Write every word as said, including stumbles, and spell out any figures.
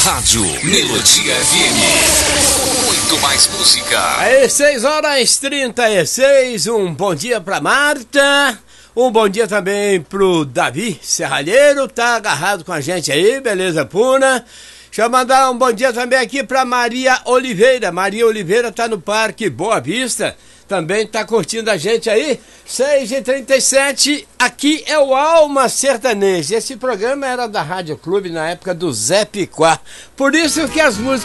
Rádio Melodia F M. Muito mais música. Aí, seis horas e trinta e seis. Um bom dia pra Marta. Um bom dia também pro Davi Serralheiro. Tá agarrado com a gente aí, beleza pura. Deixa eu mandar um bom dia também aqui pra Maria Oliveira. Maria Oliveira tá no Parque Boa Vista. Também tá curtindo a gente aí. seis e trinta e sete, aqui é o Alma Sertaneja. Esse programa era da Rádio Clube na época do Zé Piquá. Por isso que as músicas